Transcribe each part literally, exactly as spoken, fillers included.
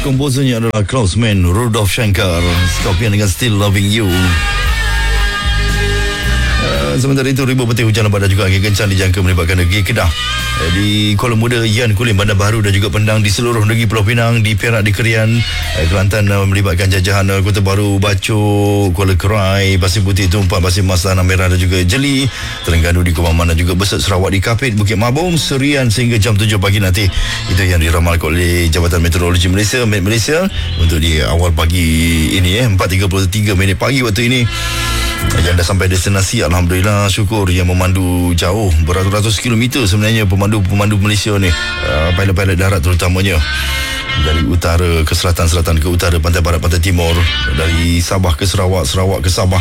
Komposernya adalah Klausman, Rudolf Shankar, Scorpion dengan Still Loving You. Sementara itu, ribuan petir hujan lebat dan juga angin kencang dijangka melibatkan negeri Kedah, di Kuala Muda, Yan, Kulim, Bandar Baru dan juga Pendang, di seluruh negeri Pulau Pinang, di Perak, di Kerian, Kelantan melibatkan Jajahan, Kota Baru, Bacok, Kuala Kerai, Pasir Putih, Tumpak, Pasir Mas, Tanah Merah dan juga Jeli, Terengganu di Kumaman dan juga Besut, Sarawak di Kapit, Bukit Mabung, Serian sehingga jam tujuh pagi nanti. Itu yang diramalkan oleh Jabatan Meteorologi Malaysia, Met Malaysia, untuk di awal pagi ini, eh, empat tiga puluh tiga minit pagi waktu ini. Yang dah sampai destinasi, alhamdulillah, syukur. Yang memandu jauh beratus-ratus kilometer sebenarnya pemandu-pemandu Malaysia ni, uh, pilot-pilot darat terutamanya, dari utara ke selatan, selatan ke utara, pantai barat, pantai timur, dari Sabah ke Sarawak, Sarawak ke Sabah.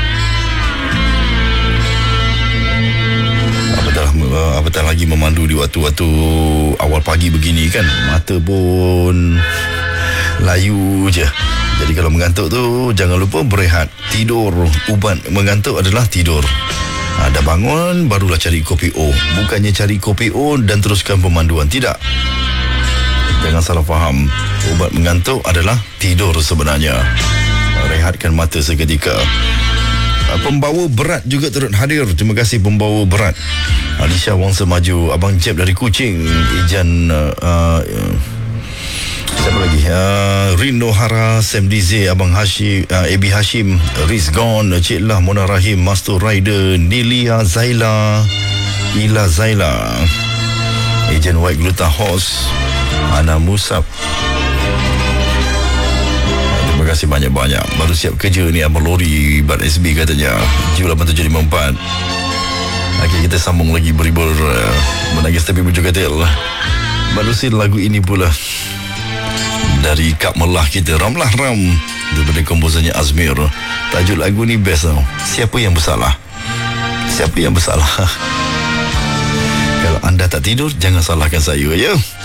Apatah, uh, apatah lagi memandu di waktu-waktu awal pagi begini kan, mata pun layu je. Jadi kalau mengantuk tu, jangan lupa berehat, tidur. Ubat mengantuk adalah tidur. Ha, dah bangun, barulah cari kopi O. Bukannya cari kopi O dan teruskan pemanduan. Tidak. Jangan salah faham. Ubat mengantuk adalah tidur sebenarnya. Rehatkan mata seketika. Pembawa berat juga turut hadir. Terima kasih pembawa berat. Alisha Wangsa Maju, Abang Jeb dari Kuching, Ijan... Uh, uh, Siapa lagi? Uh, Rindo Hara, Sam D Z, Abang Hashim, uh, A B Hashim, Rizgon, Cik Lah, Mona Rahim, Master Rider, Nilia Zaila, Ila Zaila, Ejen White Gluta Horse, Ana Musab. Terima kasih banyak-banyak. Baru siap kerja ni Abang Lori Bat S B katanya, J lapan tujuh lima empat. Okey, kita sambung lagi beribur uh, menangis tapi bujuk katil. Baru si lagu ini pula dari Kak Melah kita, Ramlah Ram, daripada komposernya Azmir. Tajuk lagu ni best tau. Siapa yang bersalah? Siapa yang bersalah? Kalau anda tak tidur, jangan salahkan saya, ya.